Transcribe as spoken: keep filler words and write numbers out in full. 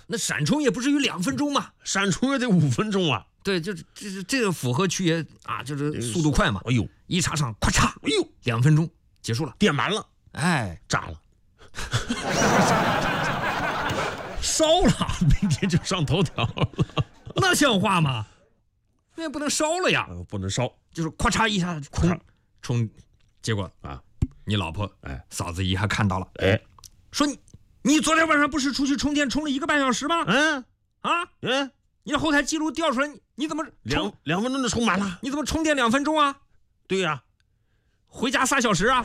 那闪充也不至于两分钟嘛， 闪充也得五分钟啊。 对，就是这是这个符合区爷啊，就是速度快嘛。 哎呦， 一插上，咔嚓， 哎呦， 两分钟结束了， 电满了， 哎， 炸了，烧了，明天就上头条了。 那像话吗？那也不能烧了呀， 呃、不能烧， 就是咔嚓一下充充，结果啊， 你老婆哎嫂子姨还看到了， 哎， 说你你昨天晚上不是出去充电充了一个半小时吗？ 嗯啊嗯， 你的后台记录调出来，你你怎么两两分钟就充满了？ 你怎么充电两分钟啊？ 对呀、啊， 回家仨小时啊？